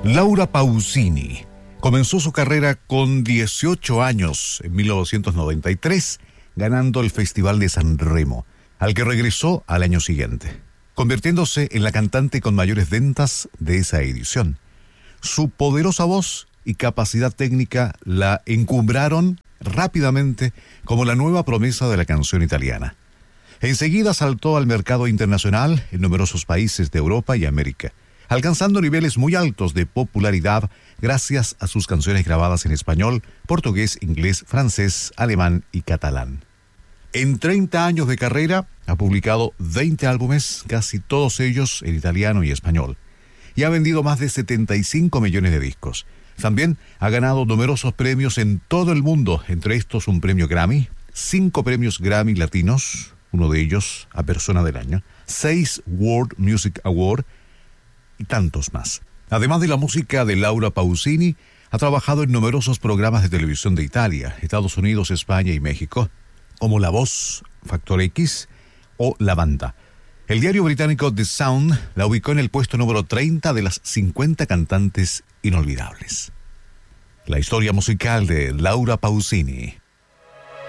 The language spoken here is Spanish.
Laura Pausini comenzó su carrera con 18 años en 1993, ganando el Festival de San Remo, al que regresó al año siguiente, convirtiéndose en la cantante con mayores ventas de esa edición. Su poderosa voz y capacidad técnica la encumbraron rápidamente como la nueva promesa de la canción italiana. Enseguida saltó al mercado internacional en numerosos países de Europa y América, alcanzando niveles muy altos de popularidad gracias a sus canciones grabadas en español, portugués, inglés, francés, alemán y catalán. En 30 años de carrera ha publicado 20 álbumes, casi todos ellos en italiano y español, y ha vendido más de 75 millones de discos. También ha ganado numerosos premios en todo el mundo, entre estos un premio Grammy, 5 premios Grammy latinos, uno de ellos a Persona del Año, 6 World Music Award y tantos más. Además de la música de Laura Pausini, ha trabajado en numerosos programas de televisión de Italia, Estados Unidos, España y México, como La Voz, Factor X o La Banda. El diario británico The Sound la ubicó en el puesto número 30 de las 50 cantantes inolvidables. La historia musical de Laura Pausini.